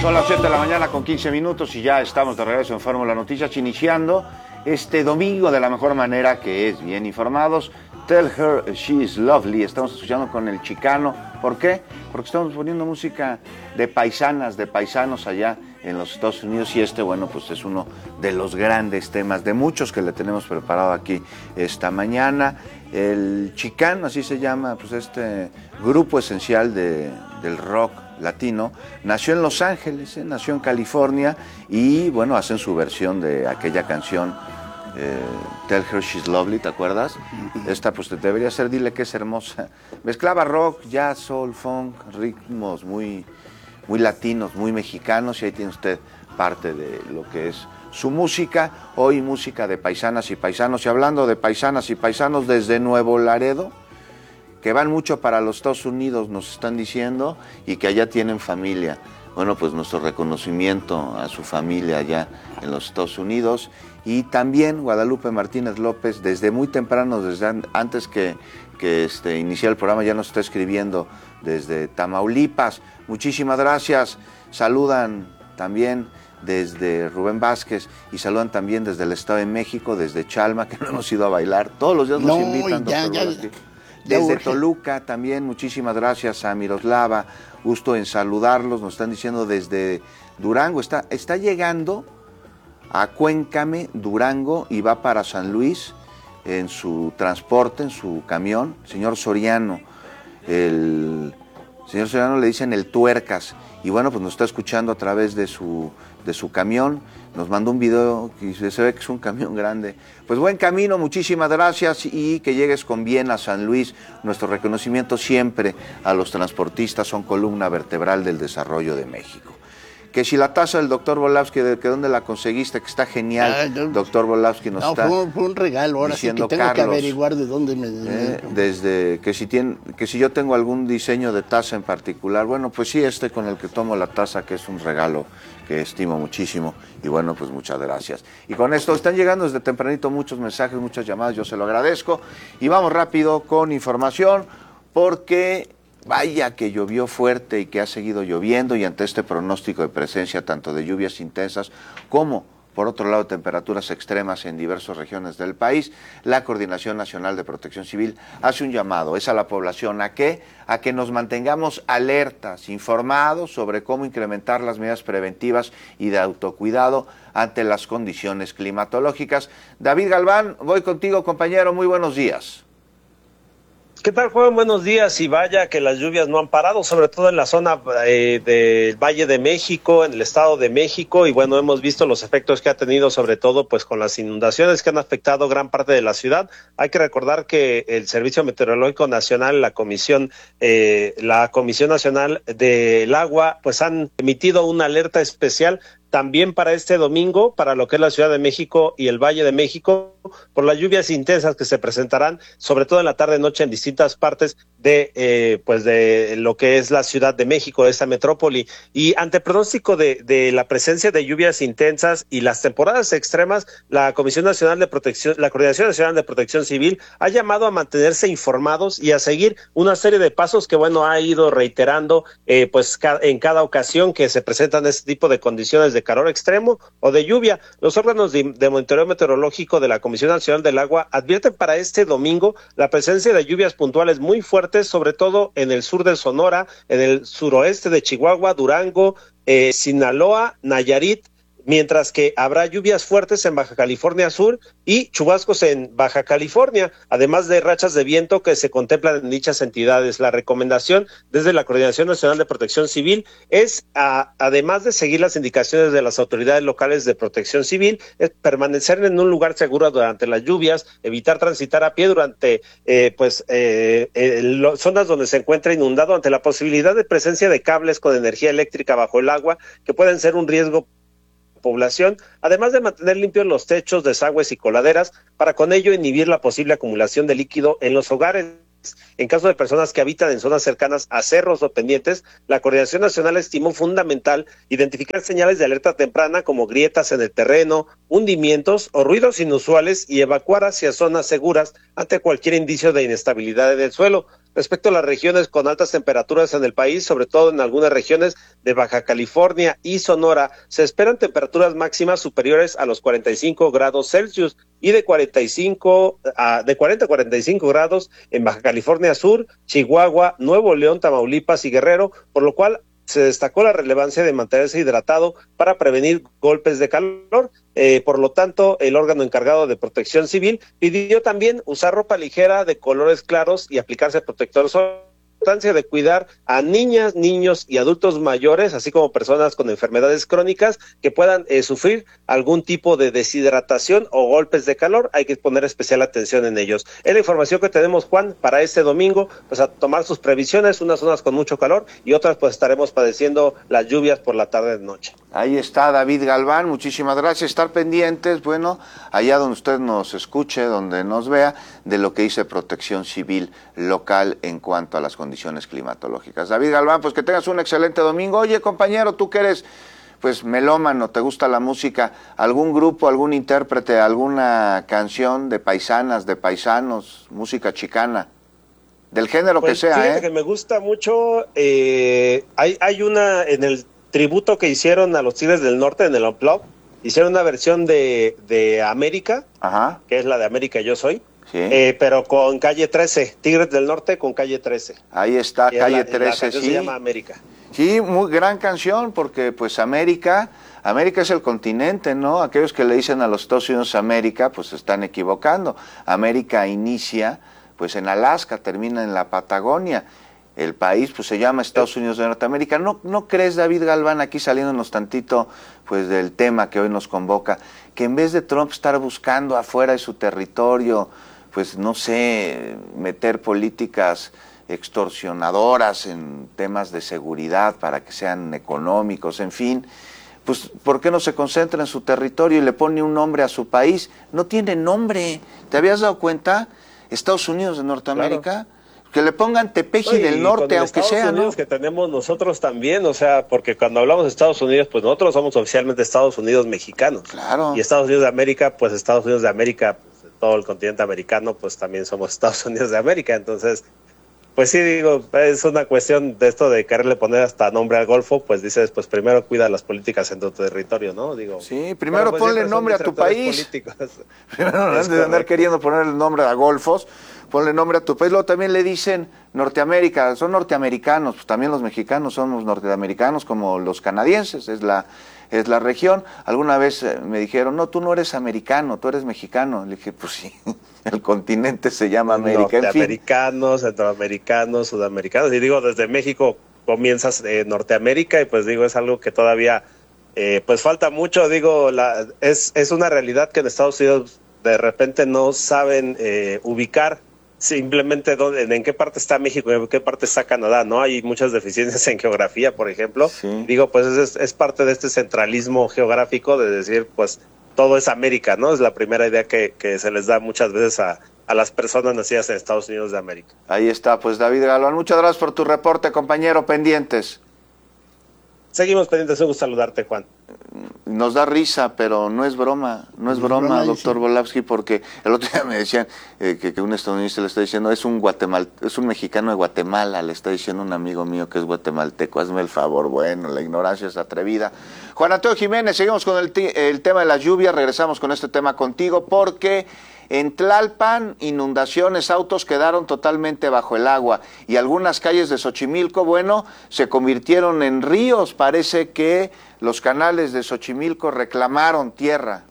Son las 7 de la mañana con 15 minutos y ya estamos de regreso en Fórmula Noticias, iniciando este domingo de la mejor manera, que es bien informados. Tell Her She's Lovely. Estamos escuchando con el Chicano. ¿Por qué? Porque estamos poniendo música de paisanas, de paisanos allá en los Estados Unidos, y bueno, pues es uno de los grandes temas, de muchos que le tenemos preparado aquí esta mañana. El Chicano, así se llama, pues este grupo esencial del rock latino, nació en Los Ángeles, nació en California, y bueno, hacen su versión de aquella canción Tell Her She's Lovely, ¿te acuerdas? Esta pues debería ser Dile que es hermosa. Mezclaba rock, jazz, soul, funk, ritmos muy latinos, muy mexicanos, y ahí tiene usted parte de lo que es su música. Hoy música de paisanas y paisanos, y hablando de paisanas y paisanos desde Nuevo Laredo, que van mucho para los Estados Unidos, nos están diciendo, y que allá tienen familia. Bueno, pues nuestro reconocimiento a su familia allá en los Estados Unidos. Y también Guadalupe Martínez López, desde muy temprano, desde antes que iniciara el programa, ya nos está escribiendo desde Tamaulipas. Muchísimas gracias. Saludan también desde Rubén Vázquez, y saludan también desde el Estado de México, desde Chalma, que no hemos ido a bailar. Todos los días nos invitan, doctor Vázquez. Desde Toluca también, muchísimas gracias a Miroslava, gusto en saludarlos. Nos están diciendo desde Durango, está llegando a Cuéncame, Durango, y va para San Luis en su transporte, en su camión. Señor Soriano, el señor Soriano le dicen el Tuercas, y bueno, pues nos está escuchando a través de su camión. Nos mandó un video y se ve que es un camión grande. Pues buen camino, muchísimas gracias, y que llegues con bien a San Luis. Nuestro reconocimiento siempre a los transportistas, son columna vertebral del desarrollo de México. Que si la taza del doctor Volavsky, que dónde la conseguiste, que está genial, doctor Volavsky nos está fue un regalo, ahora sí que tengo Carlos, que averiguar de dónde desde que si yo tengo algún diseño de taza en particular, bueno, pues sí, con el que tomo la taza, que es un regalo que estimo muchísimo, y bueno, pues muchas gracias. Y con esto están llegando desde tempranito muchos mensajes, muchas llamadas, yo se lo agradezco, y vamos rápido con información, porque vaya que llovió fuerte y que ha seguido lloviendo, y ante este pronóstico de presencia tanto de lluvias intensas como, por otro lado, temperaturas extremas en diversas regiones del país, la Coordinación Nacional de Protección Civil hace un llamado, es a la población, ¿a qué? A que nos mantengamos alertas, informados sobre cómo incrementar las medidas preventivas y de autocuidado ante las condiciones climatológicas. David Galván, voy contigo, compañero, muy buenos días. ¿Qué tal, Juan? Buenos días. Y vaya que las lluvias no han parado, sobre todo en la zona del Valle de México, en el Estado de México, y bueno, hemos visto los efectos que ha tenido, sobre todo pues con las inundaciones que han afectado gran parte de la ciudad. Hay que recordar que el Servicio Meteorológico Nacional, la Comisión Nacional del Agua, pues han emitido una alerta especial también para este domingo, para lo que es la Ciudad de México y el Valle de México, por las lluvias intensas que se presentarán, sobre todo en la tarde-noche en distintas partes de lo que es la Ciudad de México, de esta metrópoli. Y ante pronóstico de la presencia de lluvias intensas y las temporadas extremas, la Coordinación Nacional de Protección Civil ha llamado a mantenerse informados y a seguir una serie de pasos que, bueno, ha ido reiterando en cada ocasión que se presentan este tipo de condiciones de calor extremo o de lluvia. Los órganos de monitoreo meteorológico de la Comisión Nacional del Agua advierten para este domingo la presencia de lluvias puntuales muy fuertes, sobre todo en el sur de Sonora, en el suroeste de Chihuahua, Durango, Sinaloa, Nayarit, mientras que habrá lluvias fuertes en Baja California Sur y chubascos en Baja California, además de rachas de viento que se contemplan en dichas entidades. La recomendación desde la Coordinación Nacional de Protección Civil es, además de seguir las indicaciones de las autoridades locales de protección civil, es permanecer en un lugar seguro durante las lluvias, evitar transitar a pie durante zonas donde se encuentra inundado, ante la posibilidad de presencia de cables con energía eléctrica bajo el agua, que pueden ser un riesgo población, además de mantener limpios los techos, desagües y coladeras, para con ello inhibir la posible acumulación de líquido en los hogares. En caso de personas que habitan en zonas cercanas a cerros o pendientes, la Coordinación Nacional estimó fundamental identificar señales de alerta temprana como grietas en el terreno, hundimientos o ruidos inusuales, y evacuar hacia zonas seguras ante cualquier indicio de inestabilidad en el suelo. Respecto a las regiones con altas temperaturas en el país, sobre todo en algunas regiones de Baja California y Sonora, se esperan temperaturas máximas superiores a los 45 grados Celsius y de 40 a 45 grados en Baja California Sur, Chihuahua, Nuevo León, Tamaulipas y Guerrero, por lo cual se destacó la relevancia de mantenerse hidratado para prevenir golpes de calor. Por lo tanto, el órgano encargado de Protección Civil pidió también usar ropa ligera de colores claros y aplicarse protector solar. Importancia de cuidar a niñas, niños y adultos mayores, así como personas con enfermedades crónicas que puedan sufrir algún tipo de deshidratación o golpes de calor. Hay que poner especial atención en ellos. Es la información que tenemos, Juan, para este domingo, pues a tomar sus previsiones, unas zonas con mucho calor y otras pues estaremos padeciendo las lluvias por la tarde de noche. Ahí está David Galván, muchísimas gracias. Estar pendientes, bueno, allá donde usted nos escuche, donde nos vea, de lo que dice Protección Civil local en cuanto a las condiciones climatológicas. David Galván, pues que tengas un excelente domingo. Oye, compañero, tú que eres pues melómano, te gusta la música, ¿algún grupo, algún intérprete, alguna canción de paisanas, de paisanos, música chicana? Del género pues, que sea, que me gusta mucho, hay una en el tributo que hicieron a los Tigres del Norte en el Unplugged, hicieron una versión de América, ajá, que es la de América Yo Soy, sí, pero con Calle 13, Tigres del Norte con Calle 13. Ahí está, Calle 13, sí. Se llama América. Sí, muy gran canción, porque pues América es el continente, ¿no? Aquellos que le dicen a los Estados Unidos América, pues se están equivocando. América inicia pues en Alaska, termina en la Patagonia. El país pues se llama Estados Unidos de Norteamérica. ¿No crees, David Galván, aquí saliéndonos tantito pues del tema que hoy nos convoca, que en vez de Trump estar buscando afuera de su territorio, pues no sé, meter políticas extorsionadoras en temas de seguridad para que sean económicos, en fin, pues ¿por qué no se concentra en su territorio y le pone un nombre a su país? No tiene nombre, ¿te habías dado cuenta? Estados Unidos de Norteamérica, claro. Que le pongan Tepeji del Norte, aunque sea, Estados Unidos, ¿no? Que tenemos nosotros también, o sea, porque cuando hablamos de Estados Unidos, pues nosotros somos oficialmente Estados Unidos mexicanos. Claro. Y Estados Unidos de América, pues Estados Unidos de América, pues, todo el continente americano, pues también somos Estados Unidos de América. Entonces, pues sí, digo, es una cuestión de esto de quererle poner hasta nombre al Golfo, pues dices, pues primero cuida las políticas en tu territorio, ¿no? Digo, sí, primero pues ponle nombre a tu país. Primero, antes de andar queriendo poner el nombre a golfos, ponle nombre a tu país. Luego también le dicen Norteamérica, son norteamericanos, pues también los mexicanos somos norteamericanos como los canadienses, es la región. Alguna vez me dijeron, no, tú no eres americano, tú eres mexicano. Le dije, pues sí, el continente se llama América. Norteamericanos, centroamericanos, sudamericanos, y digo, desde México comienzas Norteamérica, y pues digo, es algo que todavía pues falta mucho, digo, es una realidad que en Estados Unidos de repente no saben ubicar simplemente en qué parte está México y en qué parte está Canadá, ¿no? Hay muchas deficiencias en geografía, por ejemplo. Sí. Digo, pues es parte de este centralismo geográfico de decir, pues, todo es América, ¿no? Es la primera idea que se les da muchas veces a las personas nacidas en Estados Unidos de América. Ahí está, pues, David Galván. Muchas gracias por tu reporte, compañero. Pendientes. Seguimos pendientes, un gusto saludarte, Juan. Nos da risa, pero no es broma, doctor Volavsky, porque el otro día me decían que un estadounidense le está diciendo, es un mexicano de Guatemala, le está diciendo un amigo mío que es guatemalteco, hazme el favor, bueno, la ignorancia es atrevida. Juan Antonio Jiménez, seguimos con el tema de las lluvias, regresamos con este tema contigo, porque en Tlalpan, inundaciones, autos quedaron totalmente bajo el agua y algunas calles de Xochimilco, bueno, se convirtieron en ríos. Parece que los canales de Xochimilco reclamaron tierra.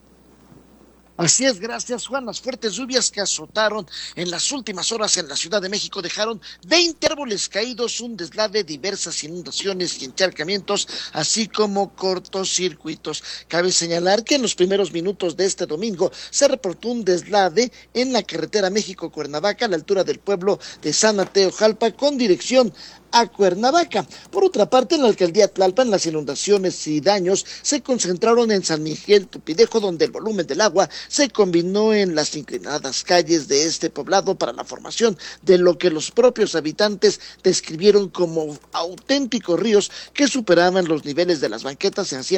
Así es, gracias Juan. Las fuertes lluvias que azotaron en las últimas horas en la Ciudad de México dejaron 20 árboles caídos, un deslave, diversas inundaciones y encharcamientos, así como cortocircuitos. Cabe señalar que en los primeros minutos de este domingo se reportó un deslave en la carretera México-Cuernavaca a la altura del pueblo de San Mateo Jalpa con dirección a Cuernavaca. Por otra parte, en la alcaldía Tlalpan, las inundaciones y daños se concentraron en San Miguel Tupidejo, donde el volumen del agua se combinó en las inclinadas calles de este poblado para la formación de lo que los propios habitantes describieron como auténticos ríos que superaban los niveles de las banquetas y hacían